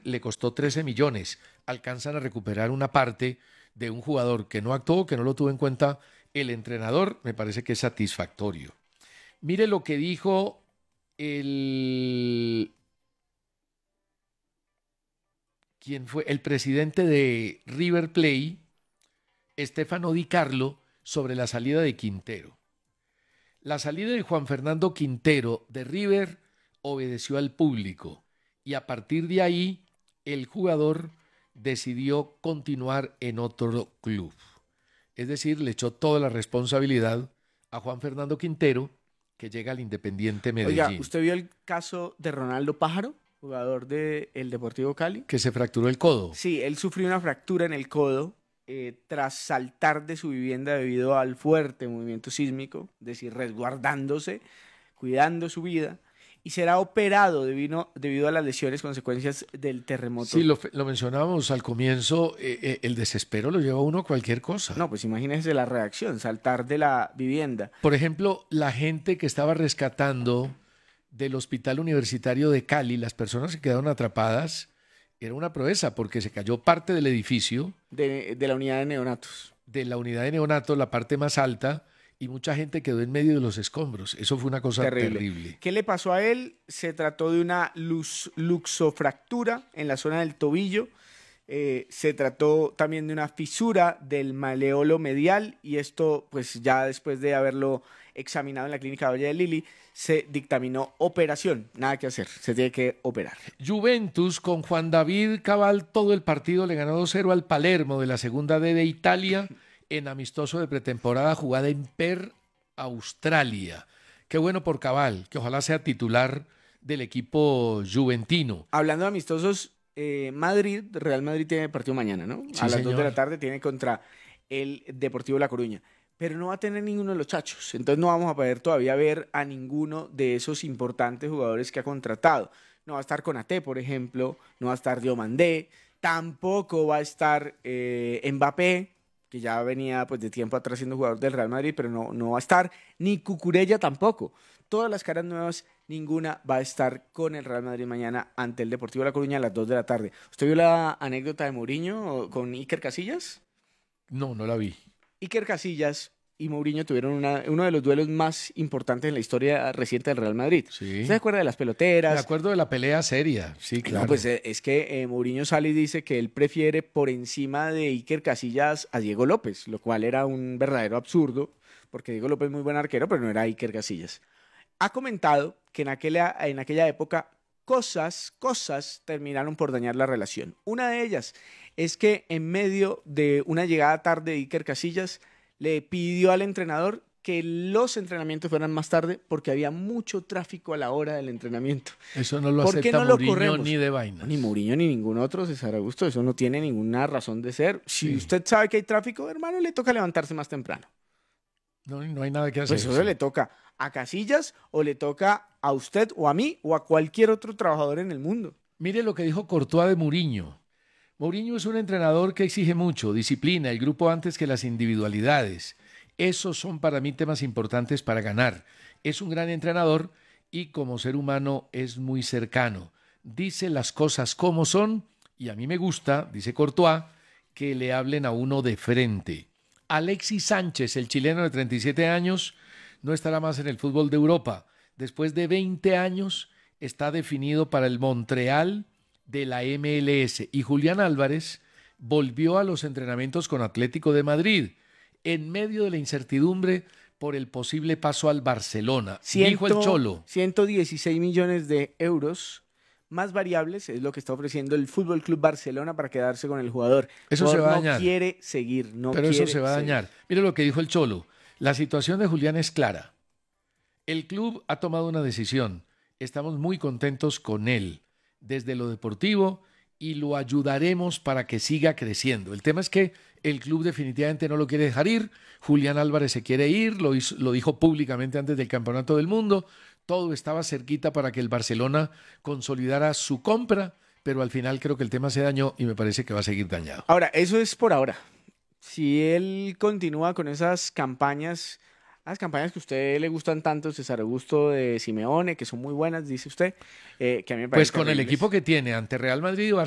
le costó 13 millones. Alcanzan a recuperar una parte de un jugador que no actuó, que no lo tuvo en cuenta el entrenador. Me parece que es satisfactorio. Mire lo que dijo el... ¿Quién fue? El presidente de River Plate, Stefano Di Carlo, sobre la salida de Quintero. La salida de Juan Fernando Quintero de River obedeció al público y a partir de ahí el jugador decidió continuar en otro club. Es decir, le echó toda la responsabilidad a Juan Fernando Quintero, que llega al Independiente Medellín. Oiga, ¿usted vio el caso de Ronaldo Pájaro, jugador del Deportivo Cali? Que se fracturó el codo. Sí, él sufrió una fractura en el codo tras saltar de su vivienda debido al fuerte movimiento sísmico, es decir, resguardándose, cuidando su vida, y será operado debido a las lesiones consecuencias del terremoto. Sí, lo mencionábamos al comienzo, el desespero lo lleva a uno a cualquier cosa. No, pues imagínese la reacción, saltar de la vivienda. Por ejemplo, la gente que estaba rescatando del Hospital Universitario de Cali, las personas que quedaron atrapadas, era una proeza porque se cayó parte del edificio. De la unidad de neonatos. De la unidad de neonatos, la parte más alta, y mucha gente quedó en medio de los escombros. Eso fue una cosa terrible. ¿Qué le pasó a él? Se trató de una luxofractura en la zona del tobillo. Se trató también de una fisura del maleolo medial y esto, pues ya después de haberlo examinado en la clínica Valle de Lili, se dictaminó operación. Nada que hacer, se tiene que operar. Juventus con Juan David Cabal todo el partido le ganó 2-0 al Palermo de la segunda D de Italia en amistoso de pretemporada jugada en Perth, Australia. Qué bueno por Cabal, que ojalá sea titular del equipo juventino. Hablando de amistosos, Real Madrid tiene partido mañana, ¿no? Sí, a las señor. 2 de la tarde tiene contra el Deportivo La Coruña. Pero no va a tener ninguno de los chachos. Entonces no vamos a poder todavía ver a ninguno de esos importantes jugadores que ha contratado. No va a estar Konaté, por ejemplo. No va a estar Diomandé. Tampoco va a estar Mbappé, que ya venía pues, de tiempo atrás siendo jugador del Real Madrid, pero no va a estar. Ni Cucurella tampoco. Todas las caras nuevas, ninguna va a estar con el Real Madrid mañana ante el Deportivo La Coruña a las 2 de la tarde. ¿Usted vio la anécdota de Mourinho con Iker Casillas? No la vi. Iker Casillas y Mourinho tuvieron uno de los duelos más importantes en la historia reciente del Real Madrid. Sí. ¿Usted se acuerda de las peloteras? Me acuerdo de la pelea seria, sí, claro. No, pues es que Mourinho sale y dice que él prefiere por encima de Iker Casillas a Diego López, lo cual era un verdadero absurdo, porque Diego López es muy buen arquero, pero no era Iker Casillas. Ha comentado que en aquella época cosas terminaron por dañar la relación. Una de ellas es que en medio de una llegada tarde de Iker Casillas le pidió al entrenador que los entrenamientos fueran más tarde porque había mucho tráfico a la hora del entrenamiento. Eso no lo ¿Por qué acepta no lo Mourinho corremos? ni de vainas. Ni Mourinho ni ningún otro, César Augusto, eso no tiene ninguna razón de ser. Si usted sabe que hay tráfico, hermano, le toca levantarse más temprano. No hay nada que hacer. Pues eso le toca a Casillas o le toca a usted o a mí o a cualquier otro trabajador en el mundo. Mire lo que dijo Courtois de Mourinho. Mourinho es un entrenador que exige mucho, disciplina, el grupo antes que las individualidades. Esos son para mí temas importantes para ganar. Es un gran entrenador y como ser humano es muy cercano. Dice las cosas como son y a mí me gusta, dice Courtois, que le hablen a uno de frente. Alexis Sánchez, el chileno de 37 años, no estará más en el fútbol de Europa. Después de 20 años está definido para el Montreal de la MLS. Y Julián Álvarez volvió a los entrenamientos con Atlético de Madrid en medio de la incertidumbre por el posible paso al Barcelona. Dijo el Cholo. 116 millones de euros más variables es lo que está ofreciendo el Fútbol Club Barcelona para quedarse con el jugador. Eso se va a dañar. No quiere seguir, Pero eso se va a dañar. Mire lo que dijo el Cholo. La situación de Julián es clara. El club ha tomado una decisión. Estamos muy contentos con él, desde lo deportivo, y lo ayudaremos para que siga creciendo. El tema es que el club definitivamente no lo quiere dejar ir. Julián Álvarez se quiere ir, lo dijo públicamente antes del Campeonato del Mundo. Todo estaba cerquita para que el Barcelona consolidara su compra, pero al final creo que el tema se dañó y me parece que va a seguir dañado. Ahora, eso es por ahora. Si él continúa con esas campañas, las campañas que a usted le gustan tanto, César Augusto, de Simeone, que son muy buenas, dice usted, que a mí me parece pues con el equipo que tiene ante Real Madrid y